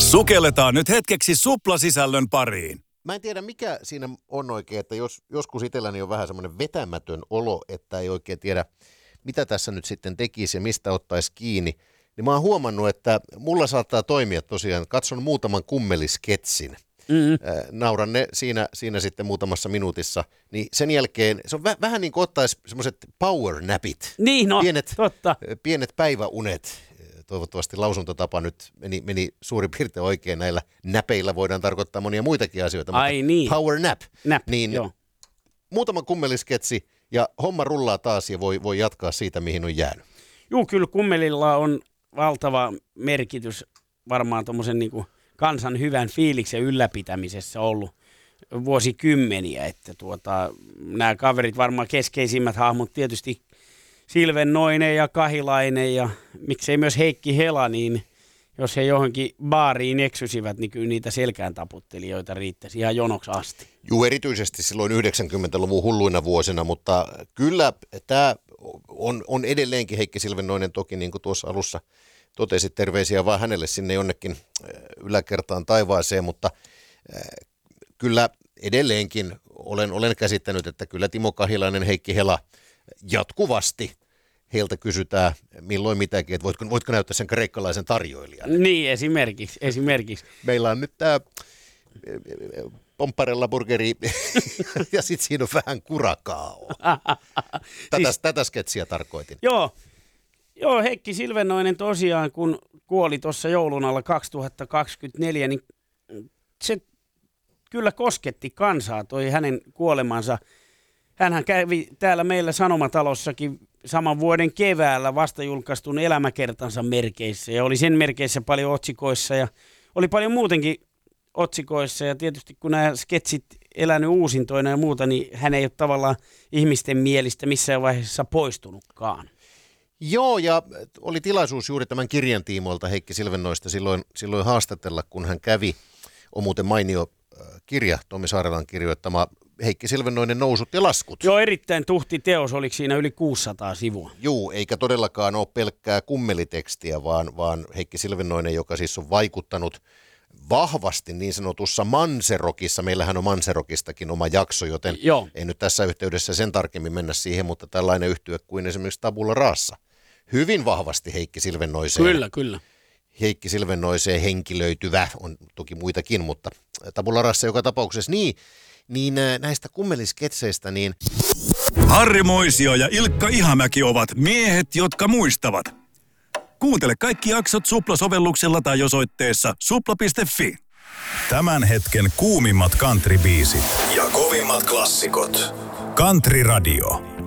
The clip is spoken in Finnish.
Sukelletaan nyt hetkeksi suplasisällön pariin. Mä en tiedä, mikä siinä on oikein, että joskus itselläni on vähän semmoinen vetämätön olo, että ei oikein tiedä, mitä tässä nyt sitten tekisi ja mistä ottaisi kiinni. Niin mä oon huomannut, että mulla saattaa toimia tosiaan, katson muutaman kummelisketsin. Nauran ne siinä sitten muutamassa minuutissa, niin sen jälkeen se on vähän niin kuin ottaisi semmoiset power napit. Niin, no, totta. Pienet päiväunet. Toivottavasti lausuntotapa nyt meni suurin piirtein oikein. Näillä näpeillä voidaan tarkoittaa monia muitakin asioita. Ai niin. Power nap. Niin, joo. Muutama kummelisketsi ja homma rullaa taas ja voi jatkaa siitä, mihin on jäänyt. Joo, kyllä kummelilla on valtava merkitys varmaan tuommoisen niin kuin kansan hyvän fiiliksen ylläpitämisessä ollut vuosikymmeniä. Että nämä kaverit varmaan keskeisimmät hahmot tietysti Silvennoinen ja Kahilainen ja miksei myös Heikki Hela, niin jos he johonkin baariin eksysivät, niin kyllä niitä selkään taputtelijoita riittäisi ihan jonoksi asti. Juu, erityisesti silloin 90-luvun hulluina vuosina, mutta kyllä tämä on edelleenkin Heikki Silvennoinen toki, niin kuin tuossa alussa totesit, terveisiä vaan hänelle sinne jonnekin yläkertaan taivaaseen, mutta kyllä edelleenkin olen käsittänyt, että kyllä Timo Kahilainen, Heikki Hela jatkuvasti heiltä kysytään milloin mitäkin, että voitko näyttää sen kreikkalaisen tarjoilijan. Niin, esimerkiksi. Meillä on nyt tämä Pompparella burgeri ja sitten siinä on vähän kurakao. Tätä sketsiä tarkoitin. Joo, Heikki Silvennoinen tosiaan, kun kuoli tuossa joulun alla 2024, niin se kyllä kosketti kansaa, toi hänen kuolemansa. Hänhän kävi täällä meillä Sanomatalossakin saman vuoden keväällä vasta julkaistun elämäkertansa merkeissä ja oli sen merkeissä paljon otsikoissa ja oli paljon muutenkin otsikoissa ja tietysti kun nämä sketsit elänyt uusintoina ja muuta, niin hän ei ole tavallaan ihmisten mielistä missään vaiheessa poistunutkaan. Joo, ja oli tilaisuus juuri tämän kirjan tiimoilta Heikki Silvennoista silloin haastatella, kun hän kävi. On muuten mainio kirja, Tommi Saarelan kirjoittama Heikki Silvennoinen Nousut ja laskut. Joo, erittäin tuhti teos, oliko siinä yli 600 sivua? Joo, eikä todellakaan ole pelkkää kummelitekstiä, vaan Heikki Silvennoinen, joka siis on vaikuttanut vahvasti niin sanotussa Manserokissa. Meillähän on Manserokistakin oma jakso, joten ei nyt tässä yhteydessä sen tarkemmin mennä siihen, mutta tällainen yhtye kuin esimerkiksi Tabula Rasa. Hyvin vahvasti Heikki Silvennoiseen. Kyllä. Heikki Silvennoiseen henkilöityvä, on toki muitakin, mutta Tabula Rasa joka tapauksessa niin näistä kummelisketseistä niin... Harri Moisio ja Ilkka Ihamäki ovat miehet, jotka muistavat. Kuuntele kaikki jaksot Supla-sovelluksella tai osoitteessa supla.fi. Tämän hetken kuumimmat country-biisit ja kovimmat klassikot. Country Radio.